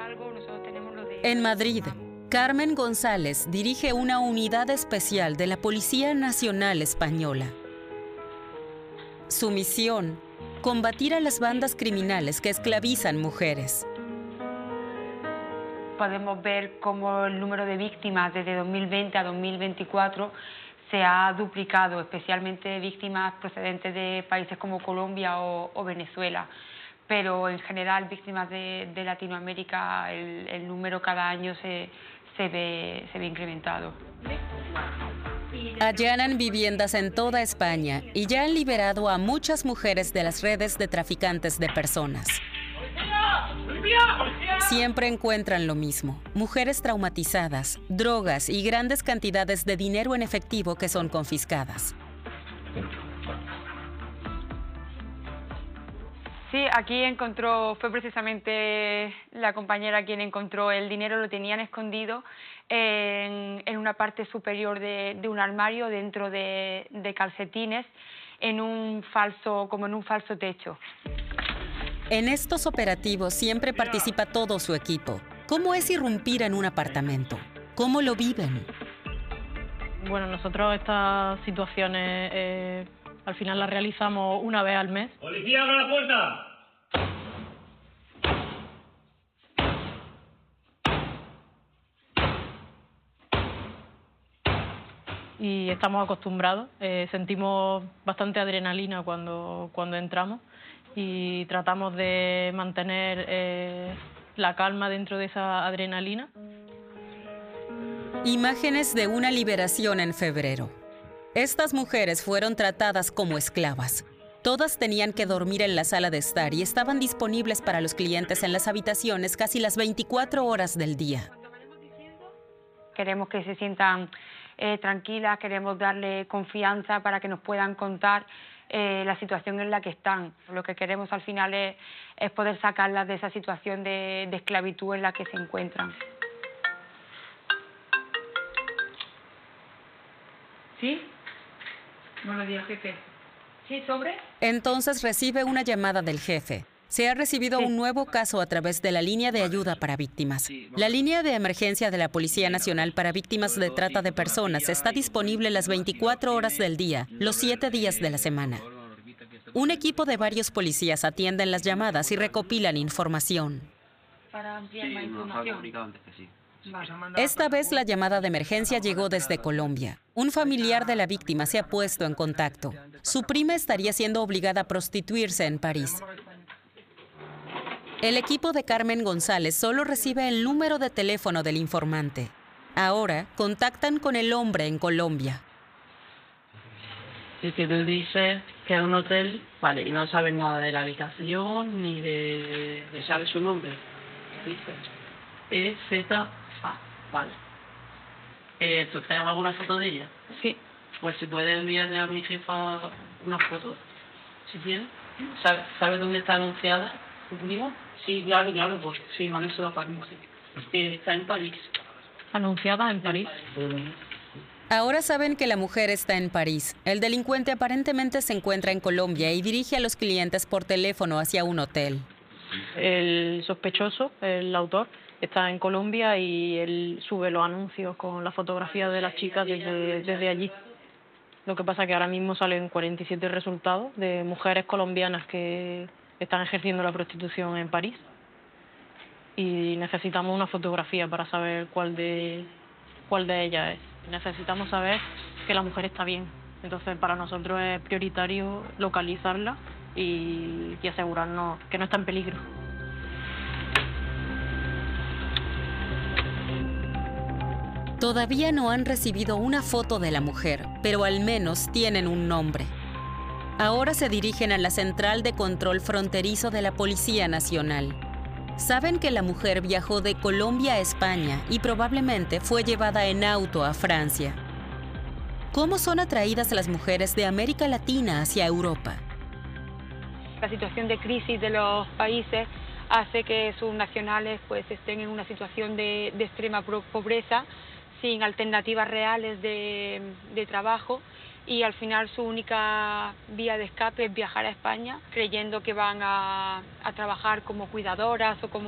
algo, nosotros tenemos lo de... En Madrid, Carmen González dirige una unidad especial de la Policía Nacional Española. Su misión, combatir a las bandas criminales que esclavizan mujeres. Podemos ver cómo el número de víctimas desde 2020 a 2024 se ha duplicado, especialmente víctimas procedentes de países como Colombia o Venezuela. Pero en general, víctimas de Latinoamérica, el número cada año se ve incrementado. Allanan viviendas en toda España y ya han liberado a muchas mujeres de las redes de traficantes de personas. Siempre encuentran lo mismo: mujeres traumatizadas, drogas y grandes cantidades de dinero en efectivo que son confiscadas. Sí, aquí fue precisamente la compañera quien encontró el dinero. Lo tenían escondido en una parte superior de un armario, dentro de calcetines, como en un falso techo. En estos operativos siempre participa todo su equipo. ¿Cómo es irrumpir en un apartamento? ¿Cómo lo viven? Bueno, nosotros estas situaciones al final las realizamos una vez al mes. ¡Policía, abra la puerta! Y estamos acostumbrados, sentimos bastante adrenalina cuando entramos y tratamos de mantener la calma dentro de esa adrenalina. Imágenes de una liberación en febrero. Estas mujeres fueron tratadas como esclavas. Todas tenían que dormir en la sala de estar y estaban disponibles para los clientes en las habitaciones casi las 24 horas del día. Queremos que se sientan tranquilas, queremos darle confianza para que nos puedan contar la situación en la que están. Lo que queremos al final es poder sacarlas de esa situación de esclavitud en la que se encuentran. ¿Sí? Buenos días, jefe. ¿Sí, sobre? Entonces recibe una llamada del jefe. Se ha recibido un nuevo caso a través de la línea de ayuda para víctimas. La línea de emergencia de la Policía Nacional para víctimas de trata de personas está disponible las 24 horas del día, los 7 días de la semana. Un equipo de varios policías atienden las llamadas y recopilan información. Para ampliar más información. Esta vez la llamada de emergencia llegó desde Colombia. Un familiar de la víctima se ha puesto en contacto. Su prima estaría siendo obligada a prostituirse en París. El equipo de Carmen González solo recibe el número de teléfono del informante. Ahora contactan con el hombre en Colombia. Y que tú dices que es un hotel, vale, y no sabes nada de la habitación ni de sabe su nombre. Dice EZA, vale. ¿Tú tienes alguna foto de ella? Sí. Pues si puedes enviarle a mi jefa una foto, si tienes. ¿Sabes dónde está anunciada? ¿Conmigo? Sí, claro, pues sí, vale, se lo pagamos. Está en París. Anunciada en París. Ahora saben que la mujer está en París. El delincuente aparentemente se encuentra en Colombia y dirige a los clientes por teléfono hacia un hotel. El sospechoso, el autor, está en Colombia y él sube los anuncios con la fotografía de las chicas desde allí. Lo que pasa es que ahora mismo salen 47 resultados de mujeres colombianas que están ejerciendo la prostitución en París. Y necesitamos una fotografía para saber cuál de ellas es. Necesitamos saber que la mujer está bien. Entonces, para nosotros es prioritario localizarla y asegurarnos que no está en peligro. Todavía no han recibido una foto de la mujer, pero al menos tienen un nombre. Ahora se dirigen a la Central de Control Fronterizo de la Policía Nacional. Saben que la mujer viajó de Colombia a España y probablemente fue llevada en auto a Francia. ¿Cómo son atraídas las mujeres de América Latina hacia Europa? La situación de crisis de los países hace que sus nacionales estén en una situación de extrema pobreza, sin alternativas reales de trabajo, y al final su única vía de escape es viajar a España, creyendo que van a trabajar como cuidadoras o como